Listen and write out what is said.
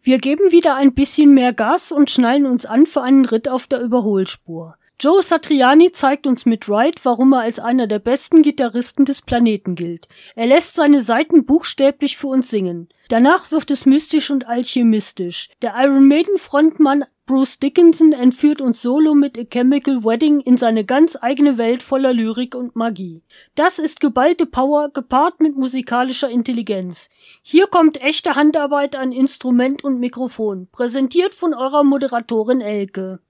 Wir geben wieder ein bisschen mehr Gas und schnallen uns an für einen Ritt auf der Überholspur. Joe Satriani zeigt uns mit Ride, warum er als einer der besten Gitarristen des Planeten gilt. Er lässt seine Saiten buchstäblich für uns singen. Danach wird es mystisch und alchemistisch. Der Iron Maiden Frontmann Bruce Dickinson entführt uns solo mit A Chemical Wedding in seine ganz eigene Welt voller Lyrik und Magie. Das ist geballte Power gepaart mit musikalischer Intelligenz. Hier kommt echte Handarbeit an Instrument und Mikrofon, präsentiert von eurer Moderatorin Elke.